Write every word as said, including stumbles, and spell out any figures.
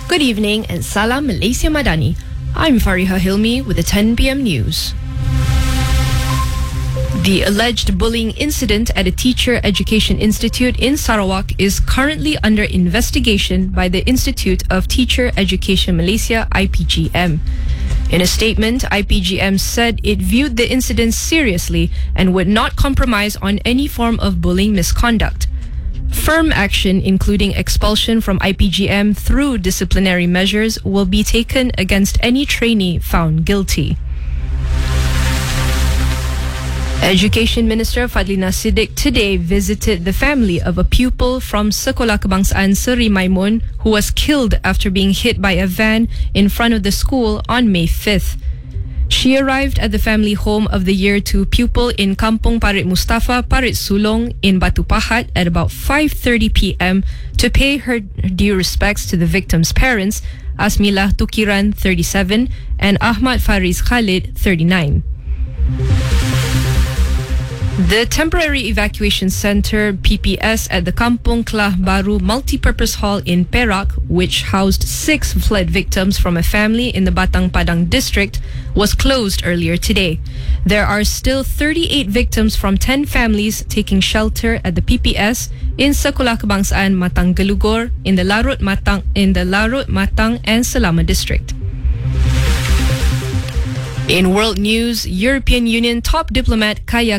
Good evening and Salam Malaysia Madani. I'm Fariha Hilmi with the ten p m news. The alleged bullying incident at a teacher education institute in Sarawak is currently under investigation by the Institute of Teacher Education Malaysia, I P G M. In a statement, I P G M said it viewed the incident seriously and would not compromise on any form of bullying misconduct. Firm action, including expulsion from I P G M through disciplinary measures, will be taken against any trainee found guilty. Education Minister Fadlina Siddiq today visited the family of a pupil from Sekolah Kebangsaan Seri Maimun who was killed after being hit by a van in front of the school on May fifth. She arrived at the family home of the Year two pupil in Kampung Parit Mustafa, Parit Sulong in Batu Pahat at about five thirty p m to pay her due respects to the victim's parents, Asmilah Tukiran, thirty-seven, and Ahmad Fariz Khalid, thirty-nine. The Temporary Evacuation Center, P P S, at the Kampung Kelah Baru Multipurpose Hall in Perak, which housed six fled victims from a family in the Batang Padang district, was closed earlier today. There are still thirty-eight victims from ten families taking shelter at the P P S in Sekolah Kebangsaan Matang Gelugor in the Larut Matang in the Larut Matang and Selama district. In world news, European Union top diplomat Kaja